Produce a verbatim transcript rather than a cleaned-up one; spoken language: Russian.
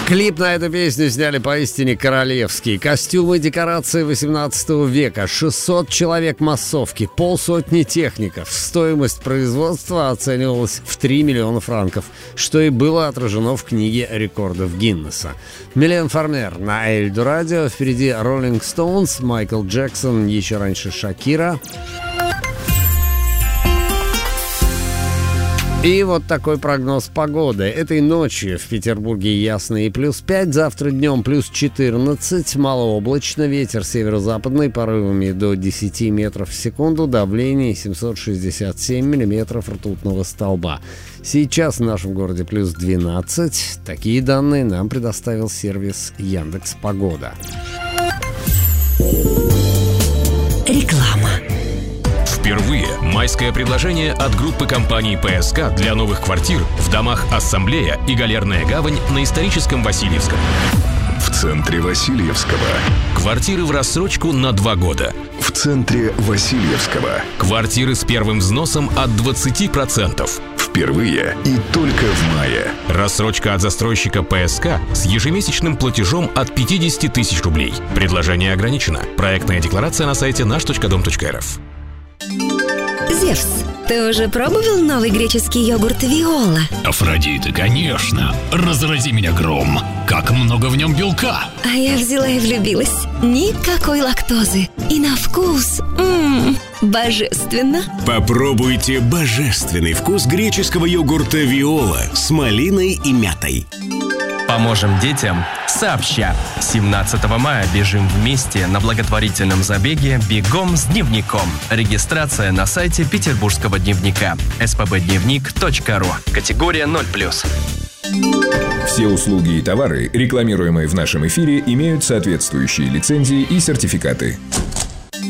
Клип на эту песню сняли поистине королевские. Костюмы и декорации восемнадцатого века, шестьсот человек массовки, полсотни техников. Стоимость производства оценивалась в три миллиона франков, что и было отражено в книге рекордов Гиннесса. Милен Фармер на Эльдо Радио. Впереди Rolling Stones, Майкл Джексон, еще раньше Шакира. И вот такой прогноз погоды. Этой ночью в Петербурге ясно и плюс пять, завтра днем плюс четырнадцать, малооблачно, ветер северо-западный порывами до десяти метров в секунду, давление семьсот шестьдесят семь миллиметров ртутного столба. Сейчас в нашем городе плюс двенадцать. Такие данные нам предоставил сервис Яндекс.Погода. Реклама. Впервые майское предложение от группы компаний ПСК для новых квартир в домах «Ассамблея» и «Галерная гавань» на историческом Васильевском. В центре Васильевского. Квартиры в рассрочку на два года. В центре Васильевского. Квартиры с первым взносом от двадцати процентов. Впервые и только в мае. Рассрочка от застройщика ПСК с ежемесячным платежом от пятидесяти тысяч рублей. Предложение ограничено. Проектная декларация на сайте наш точка дом точка эр эф. Зевс, ты уже пробовал новый греческий йогурт Виола? Афродита, конечно. Разрази меня гром. Как много в нем белка. А я взяла и влюбилась. Никакой лактозы. И на вкус м-м, божественно. Попробуйте божественный вкус греческого йогурта Виола с малиной и мятой. Поможем детям сообща. семнадцатого мая бежим вместе на благотворительном забеге «Бегом с дневником». Регистрация на сайте Петербургского дневника эс пэ бэ дневник точка ру. Категория ноль плюс. Все услуги и товары, рекламируемые в нашем эфире, имеют соответствующие лицензии и сертификаты.